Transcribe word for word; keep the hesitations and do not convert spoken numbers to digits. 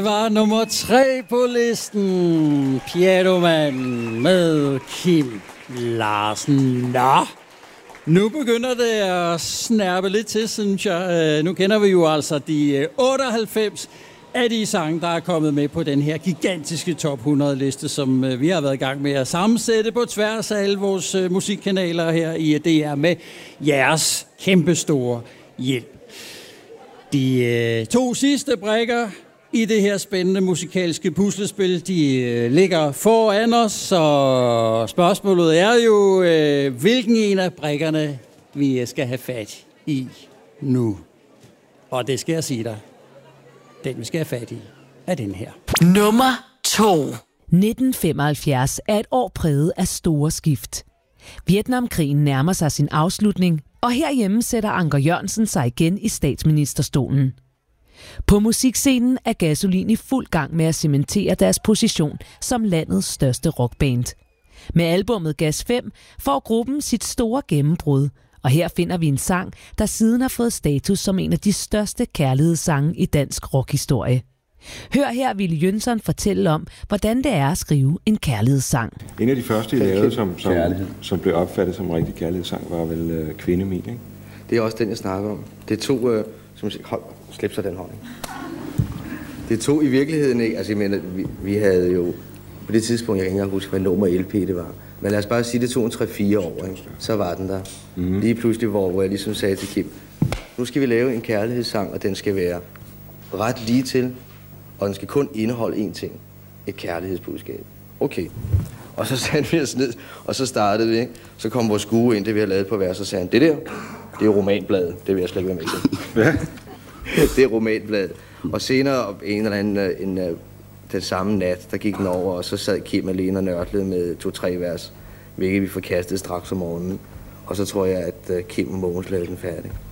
Var nummer tre på listen, Pianoman med Kim Larsen. Nå, nu begynder det at snærpe lidt til, synes jeg. Nu kender vi jo altså de otteoghalvfems af de sange, der er kommet med på den her gigantiske top hundrede-liste, som vi har været i gang med at sammensætte på tværs af alle vores musikkanaler her i D R med jeres kæmpestore hjælp. De to sidste brikker i det her spændende musikalske puslespil, de øh, ligger foran os, og spørgsmålet er jo, øh, hvilken en af brikkerne vi skal have fat i nu. Og det skal jeg sige dig. Den vi skal have fat i er den her. Nummer to. nitten femoghalvfjerds er et år præget af store skift. Vietnamkrigen nærmer sig sin afslutning, og herhjemme sætter Anker Jørgensen sig igen i statsministerstolen. På musikscenen er Gasolin i fuld gang med at cementere deres position som landets største rockband. Med albummet Gas fem får gruppen sit store gennembrud, og her finder vi en sang, der siden har fået status som en af de største kærlighedssange i dansk rockhistorie. Hør her Willy Jønsson fortælle om, hvordan det er at skrive en kærlighedssang. En af de første, jeg lavede, som, som, som blev opfattet som en rigtig kærlighedssang, var vel øh, Kvindemil, ikke? Det er også den, jeg snakker om. Det tog, øh, som hold, slip så den hånd, ikke? Det tog i virkeligheden ikke, altså jeg mener, vi, vi havde jo, på det tidspunkt, jeg kan ikke huske, hvad nummer L P det var, men lad os bare sige, det tog en tre fire år, ikke? Så var den der. Mm. Lige pludselig, hvor, hvor jeg ligesom sagde til Kim, nu skal vi lave en kærlighedssang, og den skal være ret lige til, og den skal kun indeholde én ting, et kærlighedsbudskab. Okay. Og så satte vi os ned, og så startede vi, ikke? Så kom vores skue ind, det vi havde lavet på vers, og sagde han, det der, det er romanbladet, det vil jeg slet ikke være med til. Ja. Det er romanbladet. Og senere, en eller anden, en, en, den samme nat, der gik den over, og så sad Kim alene og nørklede med to-tre vers, hvilket vi forkastede straks om morgenen. Og så tror jeg, at Kim og Mogens lavede den færdig.